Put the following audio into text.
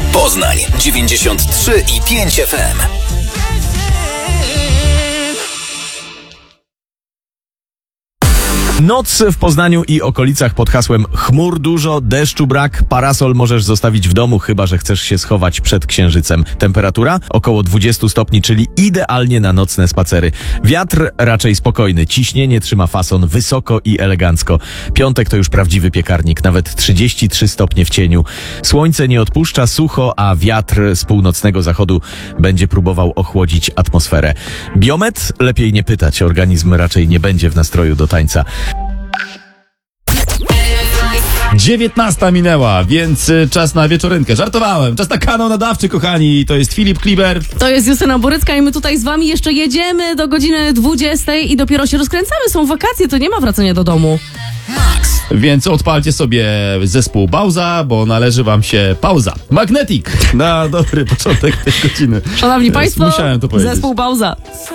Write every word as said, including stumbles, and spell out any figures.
Poznań dziewięćdziesiąt trzy i pięć F M. Noc w Poznaniu i okolicach pod hasłem chmur dużo, deszczu brak, parasol możesz zostawić w domu, chyba że chcesz się schować przed księżycem. Temperatura około dwadzieścia stopni, czyli idealnie na nocne spacery. Wiatr raczej spokojny, ciśnienie trzyma fason wysoko i elegancko. Piątek to już prawdziwy piekarnik, nawet trzydzieści trzy stopnie w cieniu. Słońce nie odpuszcza, sucho, a wiatr z północnego zachodu będzie próbował ochłodzić atmosferę. Biometr? Lepiej nie pytać, organizm raczej nie będzie w nastroju do tańca. dziewiętnasta minęła, więc y, czas na wieczorynkę. Żartowałem. Czas na kanał nadawczy, kochani. To jest Filip Kliber. To jest Justyna Borycka i my tutaj z wami jeszcze jedziemy do godziny dwudziestej i dopiero się rozkręcamy. Są wakacje, to nie ma wracania do domu. Więc odpalcie sobie zespół Bauza, bo należy wam się pauza. Magnetic na dobry początek tej godziny. Szanowni Państwo, Musiałem to powiedzieć. zespół Bauza.